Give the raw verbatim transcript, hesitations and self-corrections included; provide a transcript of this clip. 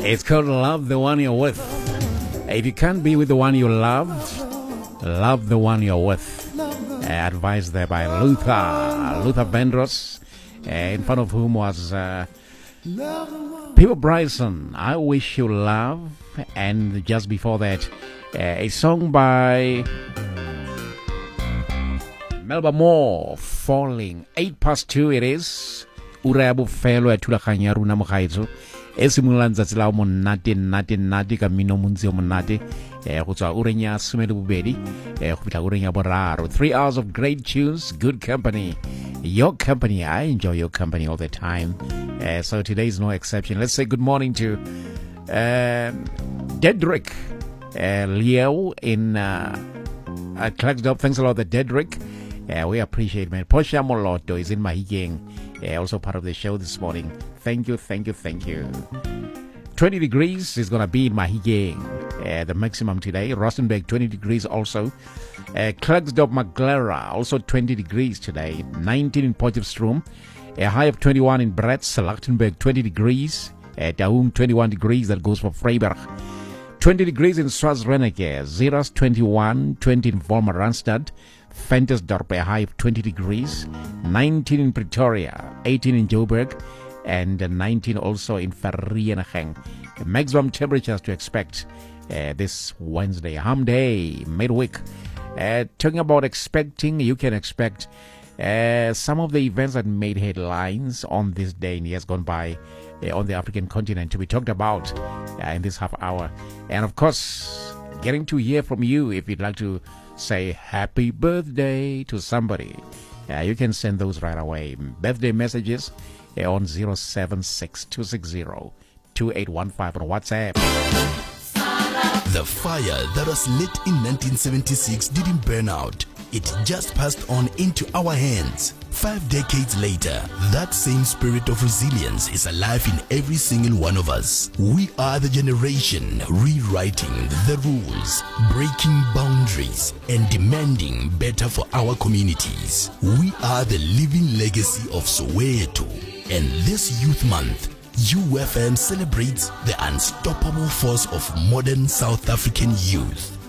It's called Love the One You're With. If you can't be with the one you love, love the one you're with. Uh, advised there by Luther, Luther Vandross, uh, in front of whom was uh, People Bryson, I Wish You Love. And just before that, uh, a song by Melba Moore, Falling. Eight past two it is. Ura ya bofelo ya thulaganyo ya rona mogaetso e simololang tsatsi la monate nnate nnate ka mmino montsi o monate eh go tswa ureng ya some le bobedi eh go fitla ureng ya boraro. Three hours of great tunes, good company, your company. I enjoy your company all the time, uh, so today is no exception. Let's say good morning to uh, Dedrick uh, Leo in uh, at Clarksdorp. Thanks a lot, the Dedrick. Uh, we appreciate, man. Posha Moloto is in Mahigeng, uh, also part of the show this morning. Thank you, thank you, thank you. twenty degrees is going to be in Mahigeng, uh, the maximum today. Rustenburg, twenty degrees also. Uh, Clarksdorp, Maglera, also twenty degrees today. nineteen in Potchefstroom. A high of twenty-one in Bretz, Lachtenberg, twenty degrees. Uh, Daum, twenty-one degrees. That goes for Freiberg. twenty degrees in Swansreneke. Zeras, twenty-one. twenty in Volmer Randstad. Ventersdorp, a high of twenty degrees. nineteen in Pretoria. eighteen in Joburg. And uh, nineteen also in Vereeniging. The maximum temperatures to expect uh, this Wednesday, Hum Day, midweek. Uh, talking about expecting, you can expect uh, some of the events that made headlines on this day in years gone by uh, on the African continent to be talked about uh, in this half hour. And of course, getting to hear from you if you'd like to say happy birthday to somebody. Uh, you can send those right away. Birthday messages on zero seven six two six zero two eight one five on WhatsApp. The fire that was lit in nineteen seventy-six didn't burn out. It just passed on into our hands. Five decades later, that same spirit of resilience is alive in every single one of us. We are the generation rewriting the rules, breaking boundaries, and demanding better for our communities. We are the living legacy of Soweto. And this Youth Month, U F M celebrates the unstoppable force of modern South African youth.